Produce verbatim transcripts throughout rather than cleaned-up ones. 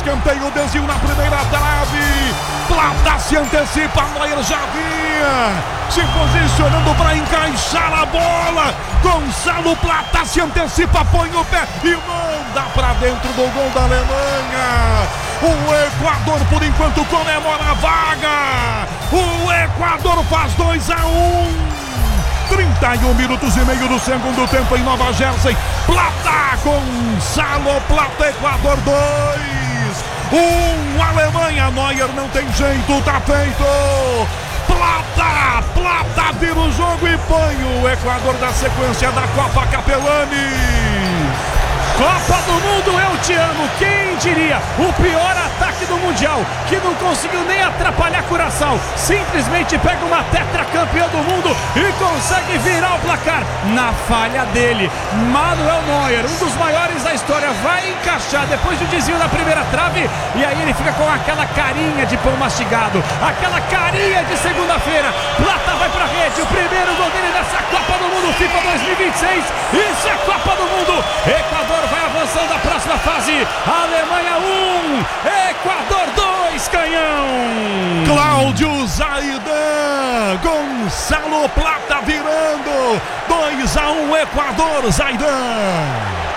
escanteio, desvio na primeira trave. Plata se antecipa, Neuer já vinha se posicionando para encaixar a bola. Gonçalo Plata se antecipa, põe o pé e manda para dentro do gol da Alemanha. O Equador, por enquanto, comemora a vaga. O Equador faz dois a um. trinta e um minutos e meio do segundo tempo em Nova Jersey. Plata, Gonçalo Plata, Equador dois, um, Alemanha. Neuer não tem jeito, tá feito. Plata, Plata vira o jogo e põe o Equador da sequência da Copa Capelani. Copa do Mundo, eu te amo, quem diria? O pior ataque do Mundial, que não conseguiu nem atrapalhar Curaçao, simplesmente pega uma tetracampeã do mundo e consegue virar o placar na falha dele. Manuel Neuer, um dos maiores da história, vai encaixar depois do desvio na primeira trave e aí ele fica com aquela carinha de pão mastigado, aquela carinha de segunda-feira. Plata vai pra rede, o primeiro gol dele nessa Copa do Mundo FIFA dois mil e vinte e seis. Isso é Copa do Mundo. Equador vai avançando à próxima fase. Alemanha um, Equador dois, canhão. Cláudio Zaidan, Gonçalo Plata virando dois a um, Equador. Zaidan.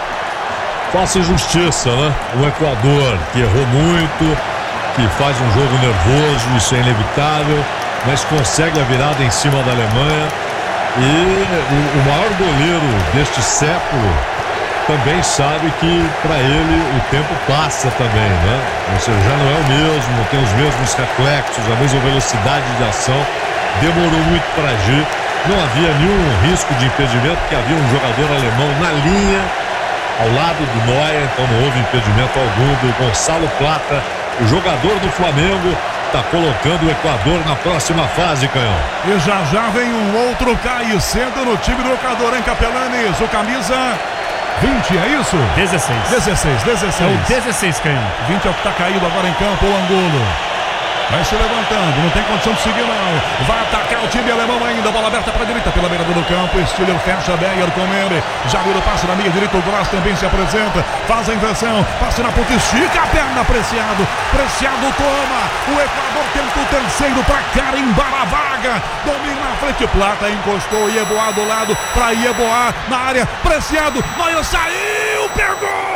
Faça justiça, né? O Equador, que errou muito, que faz um jogo nervoso, isso é inevitável, mas consegue a virada em cima da Alemanha. E o, o maior goleiro deste século também sabe que para ele o tempo passa também, né? Ou seja, já não é o mesmo, não tem os mesmos reflexos, a mesma velocidade de ação, demorou muito para agir, não havia nenhum risco de impedimento, porque havia um jogador alemão na linha, ao lado do Neuer, então não houve impedimento algum do Gonçalo Plata, o jogador do Flamengo, está colocando o Equador na próxima fase, canhão. E já já vem um outro Caio cedo no time do Equador, hein, Capelanes? O camisa vinte, é isso? dezesseis. dezesseis, dezesseis. É o dezesseis, canhão. vinte é o que está caído agora em campo, o Angulo. Vai se levantando, não tem condição de seguir não. Vai atacar o time alemão ainda, bola aberta para a direita, pela beira do campo. Stiller fecha, Beyer com ele. Já vira o passe na meia direita, o Gross também se apresenta. Faz a inversão, passe na ponta, estica a perna, Preciado. Preciado toma. O Equador tenta o terceiro para carimbar a vaga. Domina na frente, Plata encostou, Yeboah do lado para Yeboah na área. Preciado, Neuer saiu, pegou!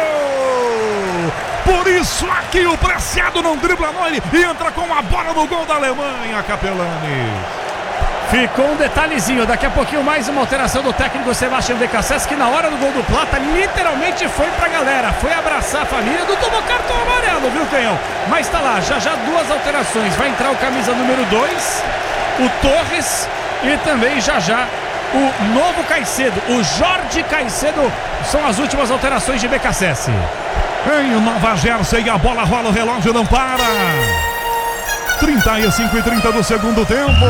Por isso aqui o Preciado não dribla Neuer e entra com a bola no gol da Alemanha, Capelani. Ficou um detalhezinho, daqui a pouquinho mais uma alteração do técnico Sebastião Becassese, que na hora do gol do Plata literalmente foi pra galera, foi abraçar a família, não tomou cartão amarelo, viu, canhão? Mas tá lá, já já duas alterações, vai entrar o camisa número dois, o Torres, e também já já o novo Caicedo, o Jorge Caicedo. São as últimas alterações de Becassese. Em Nova Jersey, a bola rola, o relógio não para. trinta e cinco e trinta do segundo tempo.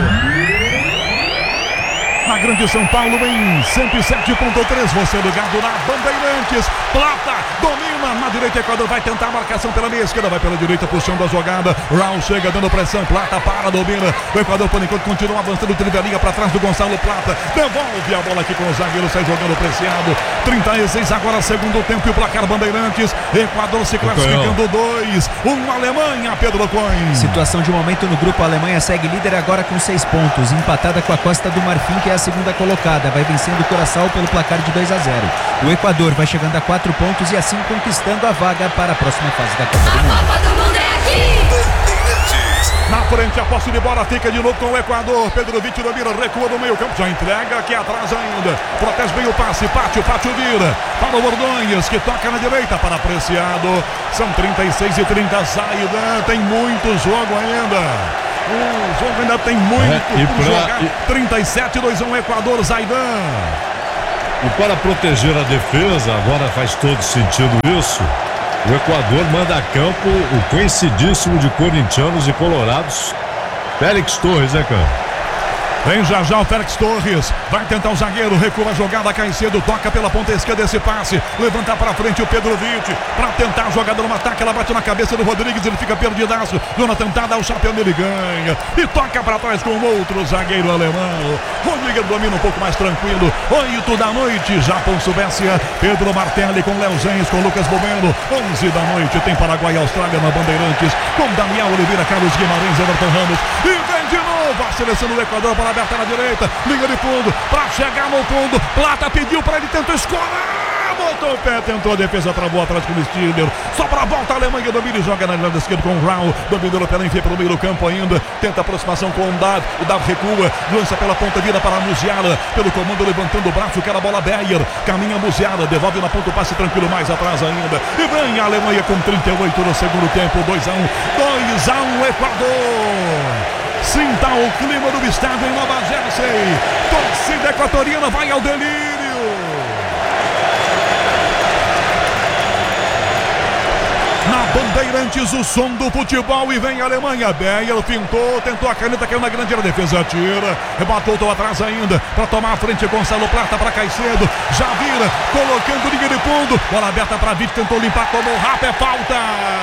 Na Grande São Paulo em cento e sete ponto três, você ligado na Bandeirantes. Plata domina na direita, Equador vai tentar a marcação pela meia esquerda, vai pela direita puxando a jogada. Raul chega dando pressão, Plata para, domina. O Equador por enquanto continua avançando, trivelinha para trás do Gonçalo Plata. Devolve a bola aqui com o zagueiro, sai jogando Preciado. trinta e seis agora segundo tempo e o placar Bandeirantes. Equador se classificando dois, um Alemanha, Pedro Coin. Situação de momento no grupo, a Alemanha segue líder agora com seis pontos, empatada com a Costa do Marfim, que é a segunda colocada, vai vencendo o Curaçao pelo placar de dois a zero. O Equador vai chegando a quatro pontos e assim conquistando a vaga para a próxima fase da Copa do Mundo. A Copa do Mundo é aqui! Na frente, a posse de bola fica de novo com o Equador. Pedro Vitti domina, recua no meio campo, já entrega aqui atrás ainda. Protege bem o passe, Pátio, Pátio vira para o Ordonhas, que toca na direita para Preciado. São trinta e seis e trinta, saída, tem muito jogo ainda. O jogo ainda tem muito é, por jogar. E... trinta e sete, dois a um, Equador, Zaidan. E para proteger a defesa, agora faz todo sentido isso, o Equador manda a campo o conhecidíssimo de corintianos e colorados, Félix Torres, né, cara? Vem já já o Félix Torres, vai tentar o zagueiro, recua a jogada, Caicedo toca pela ponta esquerda esse passe, levanta pra frente o Pedrovic, pra tentar a jogada no ataque, ela bate na cabeça do Rodrigues, ele fica perdidaço, dona tentada, o chapéu dele ganha, e toca pra trás com o outro zagueiro alemão, Rodrigues domina um pouco mais tranquilo, oito da noite, Japão, Suécia, Pedro Martelli com Léo Zenz, com Lucas Bomeno, onze da noite, tem Paraguai e Austrália na Bandeirantes, com Daniel Oliveira, Carlos Guimarães, Everton Ramos, e vem de novo a seleção do Equador para aberta na direita, linha de fundo, para chegar no fundo, Plata pediu para ele, tentou escorar, botou o pé, tentou a defesa, travou atrás com o Stiller, só para a volta a Alemanha, domina e joga na lado esquerdo com o Raul, dominou pela enfia pelo meio do campo ainda, tenta aproximação com o Dav, o Dav recua, lança pela ponta, vira para a Musiala, pelo comando levantando o braço, quer a bola Beyer, caminha a Musiala, devolve na ponta o passe tranquilo, mais atrás ainda, e vem a Alemanha com trinta e oito no segundo tempo, dois a um, dois a um Equador. Sinta o clima do estádio em Nova Jersey. Torcida equatoriana vai ao delírio. Na Bandeirantes, o som do futebol e vem a Alemanha. Beyer pintou, tentou a caneta, caiu na grande área, defesa tira, rebateu, voltou atrás ainda, para tomar a frente, Gonçalo Plata para Caicedo, já vira, colocando linha de fundo, bola aberta para Vitor, tentou limpar, tomou rápido, é falta.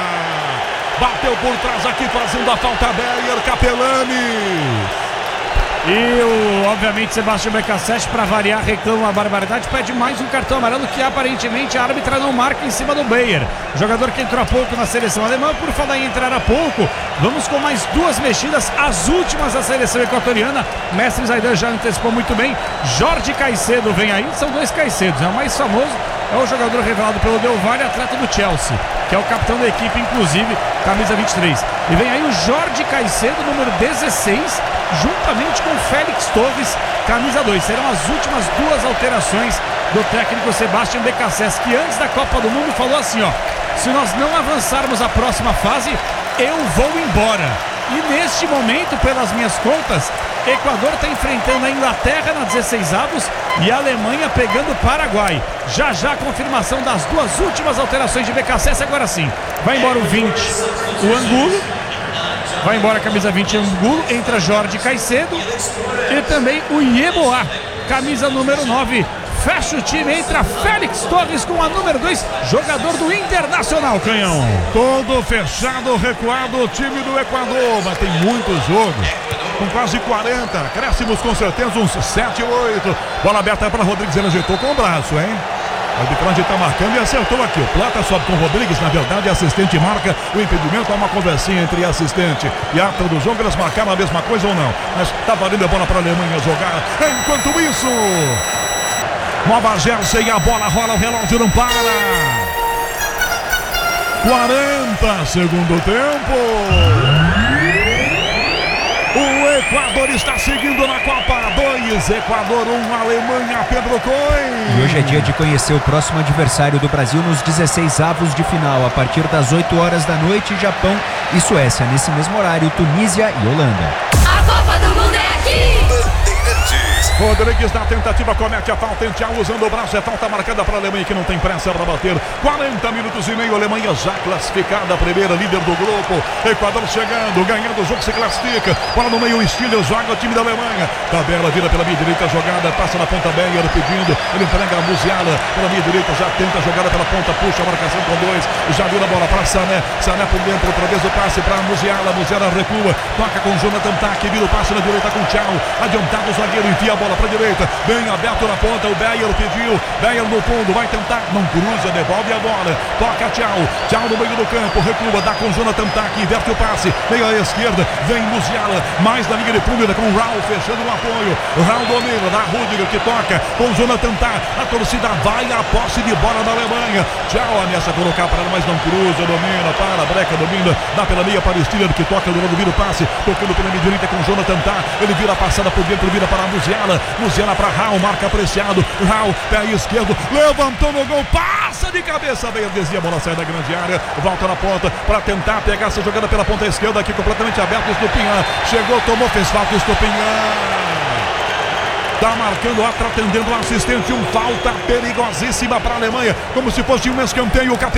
Bateu por trás aqui, fazendo a falta Beyer, Capelani. E o, obviamente, Sebastião Becassete, para variar, reclama uma barbaridade, pede mais um cartão amarelo que aparentemente a árbitra não marca em cima do Beyer. Jogador que entrou há pouco na seleção alemã. Por falar em entrar há pouco, vamos com mais duas mexidas, as últimas da seleção equatoriana. Mestre Zaidan já antecipou muito bem. Jorge Caicedo vem aí, são dois Caicedos, é o mais famoso. É o jogador revelado pelo Del Valle, atleta do Chelsea, que é o capitão da equipe, inclusive, camisa vinte e três. E vem aí o Jorge Caicedo, número dezesseis, juntamente com o Félix Torres, camisa dois. Serão as últimas duas alterações do técnico Sebastião Becassese, que antes da Copa do Mundo falou assim, ó: se nós não avançarmos à próxima fase, eu vou embora. E neste momento, pelas minhas contas, Equador está enfrentando a Inglaterra na dezesseis avos e a Alemanha pegando o Paraguai. Já já a confirmação das duas últimas alterações de Becassese. Agora sim, vai embora o vinte, o Angulo, vai embora a camisa vinte, Angulo, entra Jorge Caicedo e também o Yeboah, camisa número nove. Fecha o time, entra Félix Torres com a número dois, jogador do Internacional, Canhão. Todo fechado, recuado o time do Equador, mas tem muito jogo, com quase quarenta, crescimos com certeza uns sete, oito, bola aberta para Rodrigues, ele ajeitou com o braço, hein? O arbitragem está marcando e acertou aqui. O Plata sobe com o Rodrigues, na verdade assistente marca o impedimento. Há uma conversinha entre assistente e árbitro do jogo, eles marcaram a mesma coisa ou não, mas está valendo a bola para a Alemanha jogar. Enquanto isso, Nova Jersey, a bola rola, o relógio não para. quarenta, segundo tempo. O Equador está seguindo na Copa. Dois Equador, um Alemanha, Pedro Coin. E hoje é dia de conhecer o próximo adversário do Brasil nos dezesseis avos de final. A partir das oito horas da noite, Japão e Suécia. Nesse mesmo horário, Tunísia e Holanda. A Copa do Mundo é aqui. Rodrigues na tentativa, comete a falta, Thiago usando o braço, é falta marcada para a Alemanha que não tem pressa para bater. quarenta minutos e meio, Alemanha já classificada, primeira líder do grupo. Equador chegando, ganhando o jogo, se classifica. Bola no meio, o Stiller joga o time da Alemanha. Tabela, vira pela minha direita, jogada, passa na ponta, Beyer pedindo, ele entrega a Musiala pela minha direita, já tenta a jogada pela ponta, puxa a marcação com dois, já vira a bola para Sané, Sané por dentro, outra vez o passe para Musiala, Musiala recua, toca com Jonathan Tah, vira o passe na direita com o Thiago, adiantado o zagueiro, enfia a bola para a direita, bem aberto na ponta, o Beyer pediu, Beyer no fundo, vai tentar, não cruza, devolve a bola, toca Thiago, Thiago no meio do campo, recua, dá com Jonathan Tah, inverte o passe, meio à esquerda, vem Musiala, mais na linha de fundo, com o Raul fechando o apoio, Raul domina, dá Rudiger que toca com Jonathan Tah, a torcida vai à posse de bola da Alemanha, Thiago ameaça colocar para ela, mas não cruza, domina, para, breca, domina, dá pela meia para o Stiller que toca, do lado vira o passe, tocando pela meia direita com Jonathan Tah, ele vira a passada por dentro, vira para a Musiala, Musiala para Raul, marca apreciado, Raul, pé esquerdo, levantou no gol, passa de cabeça, bem desvia, a bola sai da grande área, volta na ponta para tentar pegar essa jogada pela ponta esquerda, aqui completamente aberto, Estupinhan, chegou, tomou, fez falta, Estupinhan. Tá marcando, atendendo o assistente, um falta perigosíssima para a Alemanha, como se fosse um escanteio.